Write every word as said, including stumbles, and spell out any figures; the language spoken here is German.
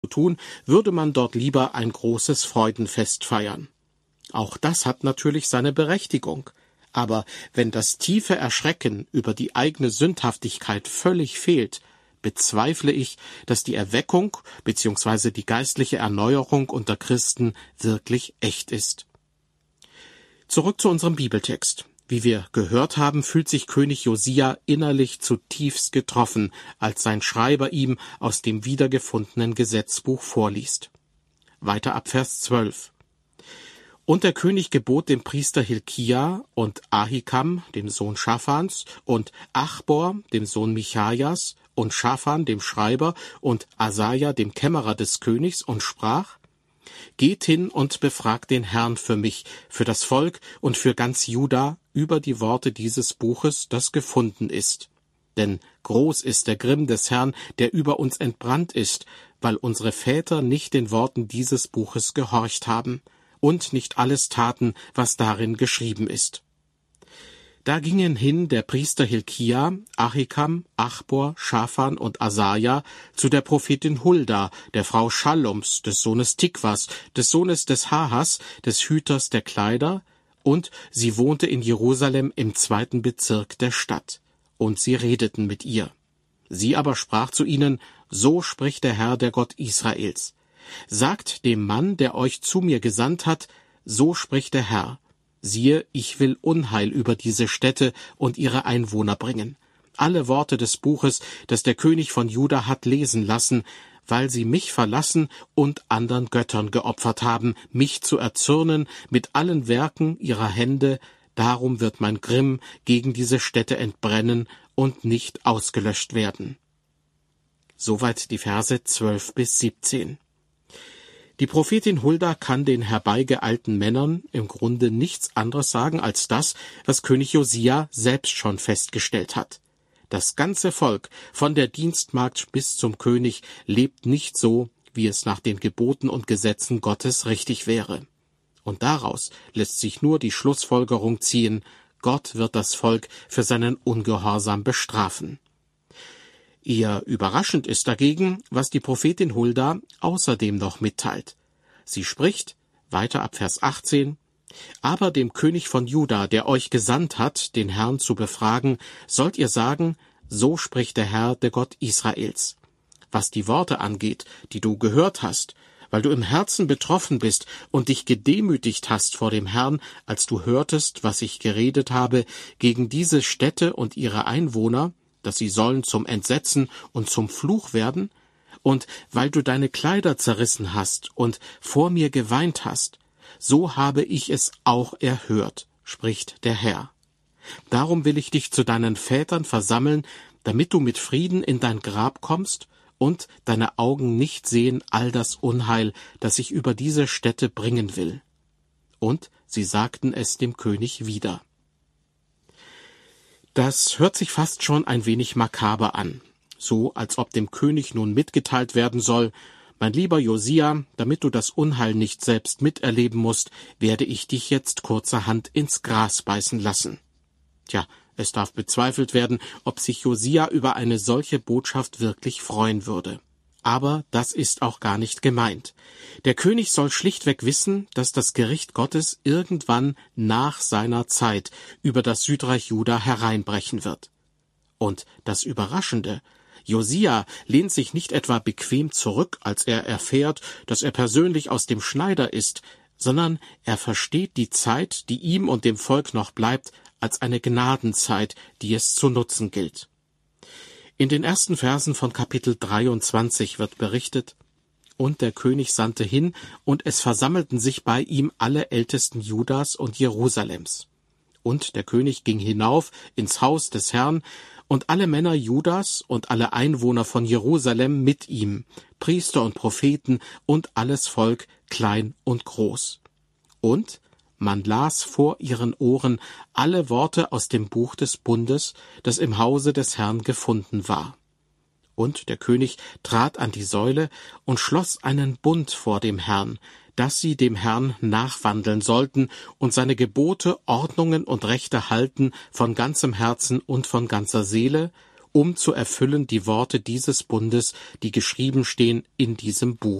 tun, würde man dort lieber ein großes Freudenfest feiern. Auch das hat natürlich seine Berechtigung. Aber wenn das tiefe Erschrecken über die eigene Sündhaftigkeit völlig fehlt, bezweifle ich, dass die Erweckung bzw. die geistliche Erneuerung unter Christen wirklich echt ist. Zurück zu unserem Bibeltext. Wie wir gehört haben, fühlt sich König Josia innerlich zutiefst getroffen, als sein Schreiber ihm aus dem wiedergefundenen Gesetzbuch vorliest. Weiter ab Vers zwölf. Und der König gebot dem Priester Hilkia und Ahikam, dem Sohn Schaphans, und Achbor, dem Sohn Michajas, und Schaphan, dem Schreiber, und Asaja, dem Kämmerer des Königs, und sprach: Geht hin und befragt den Herrn für mich, für das Volk und für ganz Juda über die Worte dieses Buches, das gefunden ist. Denn groß ist der Grimm des Herrn, der über uns entbrannt ist, weil unsere Väter nicht den Worten dieses Buches gehorcht haben und nicht alles taten, was darin geschrieben ist. Da gingen hin der Priester Hilkia, Ahikam, Achbor, Schaphan und Asaja zu der Prophetin Hulda, der Frau Schallums, des Sohnes Tikwas, des Sohnes des Hahas, des Hüters der Kleider, und sie wohnte in Jerusalem im zweiten Bezirk der Stadt. Und sie redeten mit ihr. Sie aber sprach zu ihnen: So spricht der Herr, der Gott Israels. Sagt dem Mann, der euch zu mir gesandt hat, so spricht der Herr: Siehe, ich will Unheil über diese Städte und ihre Einwohner bringen. Alle Worte des Buches, das der König von Juda hat lesen lassen, weil sie mich verlassen und anderen Göttern geopfert haben, mich zu erzürnen mit allen Werken ihrer Hände, darum wird mein Grimm gegen diese Städte entbrennen und nicht ausgelöscht werden. Soweit die Verse zwölf bis siebzehn. Die Prophetin Hulda kann den herbeigeeilten Männern im Grunde nichts anderes sagen als das, was König Josia selbst schon festgestellt hat. Das ganze Volk, von der Dienstmagd bis zum König, lebt nicht so, wie es nach den Geboten und Gesetzen Gottes richtig wäre. Und daraus lässt sich nur die Schlussfolgerung ziehen: Gott wird das Volk für seinen Ungehorsam bestrafen. Eher überraschend ist dagegen, was die Prophetin Hulda außerdem noch mitteilt. Sie spricht, weiter ab Vers achtzehn, aber dem König von Juda, der euch gesandt hat, den Herrn zu befragen, sollt ihr sagen: So spricht der Herr, der Gott Israels. Was die Worte angeht, die du gehört hast, weil du im Herzen betroffen bist und dich gedemütigt hast vor dem Herrn, als du hörtest, was ich geredet habe gegen diese Städte und ihre Einwohner, dass sie sollen zum Entsetzen und zum Fluch werden, und weil du deine Kleider zerrissen hast und vor mir geweint hast, so habe ich es auch erhört, spricht der Herr. Darum will ich dich zu deinen Vätern versammeln, damit du mit Frieden in dein Grab kommst und deine Augen nicht sehen all das Unheil, das ich über diese Städte bringen will. Und sie sagten es dem König wieder. Das hört sich fast schon ein wenig makaber an, so als ob dem König nun mitgeteilt werden soll: Mein lieber Josia, damit du das Unheil nicht selbst miterleben musst, werde ich dich jetzt kurzerhand ins Gras beißen lassen. Tja, es darf bezweifelt werden, ob sich Josia über eine solche Botschaft wirklich freuen würde. Aber das ist auch gar nicht gemeint. Der König soll schlichtweg wissen, dass das Gericht Gottes irgendwann nach seiner Zeit über das Südreich Juda hereinbrechen wird. Und das Überraschende: Josia lehnt sich nicht etwa bequem zurück, als er erfährt, dass er persönlich aus dem Schneider ist, sondern er versteht die Zeit, die ihm und dem Volk noch bleibt, als eine Gnadenzeit, die es zu nutzen gilt. In den ersten Versen von Kapitel dreiundzwanzig wird berichtet: Und der König sandte hin, und es versammelten sich bei ihm alle Ältesten Judas und Jerusalems. Und der König ging hinauf ins Haus des Herrn, und alle Männer Judas und alle Einwohner von Jerusalem mit ihm, Priester und Propheten und alles Volk, klein und groß. Und man las vor ihren Ohren alle Worte aus dem Buch des Bundes, das im Hause des Herrn gefunden war. Und der König trat an die Säule und schloss einen Bund vor dem Herrn, dass sie dem Herrn nachwandeln sollten und seine Gebote, Ordnungen und Rechte halten von ganzem Herzen und von ganzer Seele, um zu erfüllen die Worte dieses Bundes, die geschrieben stehen in diesem Buch.